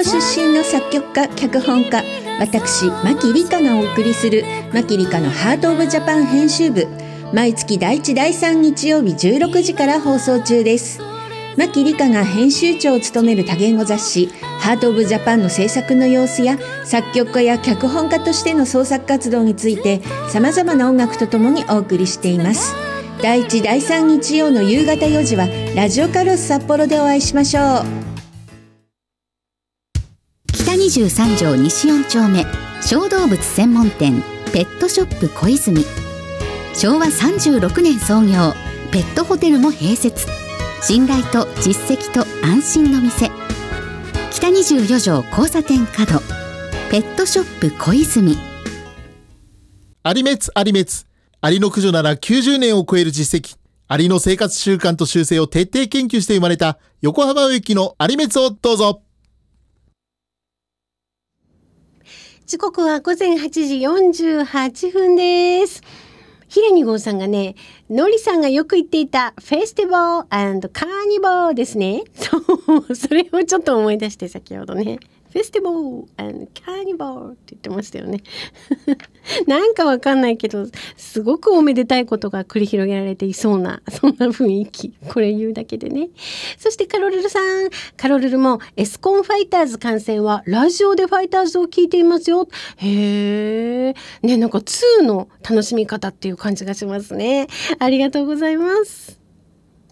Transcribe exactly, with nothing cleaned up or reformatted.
出身の作曲家脚本家、私牧理香がお送りする牧理香のハートオブジャパン編集部、毎月だいいちだいさん日曜日じゅうろくじから放送中です。牧理香が編集長を務める多言語雑誌ハートオブジャパンの制作の様子や、作曲家や脚本家としての創作活動について様々な音楽とともにお送りしています。だいいちだいさん日曜の夕方よじはラジオカロス札幌でお会いしましょう。 北にじゅうさん条西よん丁目、小動物専門店ペットショップ小泉。しょうわさんじゅうろくねん創業、ペットホテルも併設。信頼と実績と安心の店、北にじゅうよ条交差点角、ペットショップ小泉。 アリメツアリメツ、アリの駆除ならきゅうじゅうねんを超える実績、アリの生活習慣と習性を徹底研究して生まれた横浜植木のアリメツをどうぞ。 時刻はごぜんはちじよんじゅうはっぷんです。平に号さんがね、のりさんがよく言っていたフェスティバル&カーニバルですね。そう、それをちょっと思い出して先ほどね。フェスティバル&カーニバルって言ってましたよね。なんかわかんないけど、すごくおめでたいことが繰り広げられていそうな、そんな雰囲気。これ言うだけでね。そしてカロルルさん、カロルルもエスコンファイターズ観戦はラジオでファイターズを聞いていますよ。へー。ね、なんかツーの楽しみ方っていう感じがしますね。ありがとうございます。